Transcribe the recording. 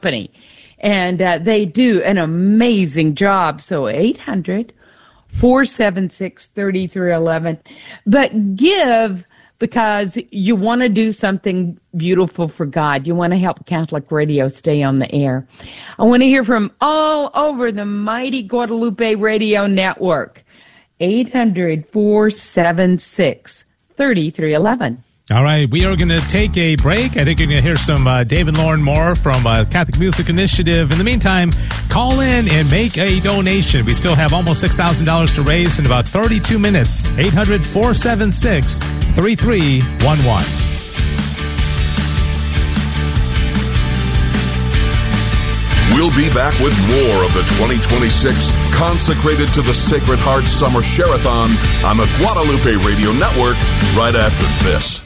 company. And they do an amazing job. So 800-476-3311. But give because you want to do something beautiful for God. You want to help Catholic radio stay on the air. I want to hear from all over the mighty Guadalupe Radio Network. 800-476-3311. All right, we are going to take a break. I think you're going to hear some David Lauren Moore from Catholic Music Initiative. In the meantime, call in and make a donation. We still have almost $6,000 to raise in about 32 minutes. 800-476-3311. We'll be back with more of the 2026 Consecrated to the Sacred Heart Summer Share-a-thon on the Guadalupe Radio Network right after this.